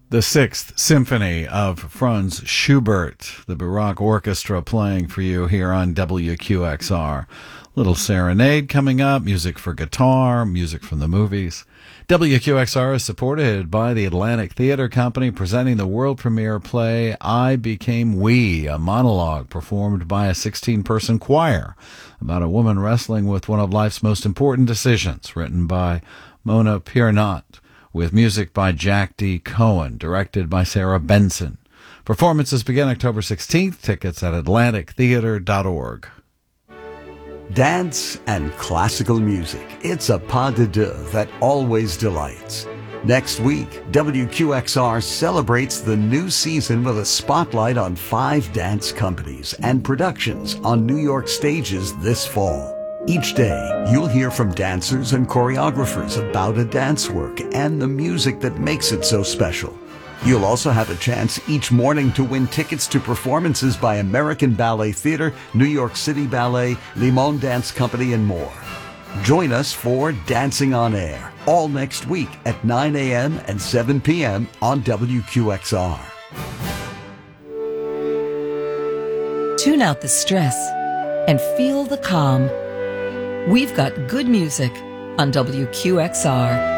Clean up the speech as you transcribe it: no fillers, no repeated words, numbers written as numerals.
The Sixth Symphony of Franz Schubert, the Baroque Orchestra playing for you here on WQXR. Little serenade coming up, music for guitar, music from the movies. WQXR is supported by the Atlantic Theater Company, presenting the world premiere play I Became We, a monologue performed by a 16-person choir about a woman wrestling with one of life's most important decisions, written by Mona Piernat, with music by Jack D. Cohen, directed by Sarah Benson. Performances begin October 16th. Tickets at atlantictheater.org. Dance and classical music. It's a pas de deux that always delights. Next week, WQXR celebrates the new season with a spotlight on 5 dance companies and productions on New York stages this fall. Each day, you'll hear from dancers and choreographers about a dance work and the music that makes it so special. You'll also have a chance each morning to win tickets to performances by American Ballet Theatre, New York City Ballet, Limon Dance Company, and more. Join us for Dancing on Air, all next week at 9 a.m. and 7 p.m. on WQXR. Tune out the stress and feel the calm. We've got good music on WQXR.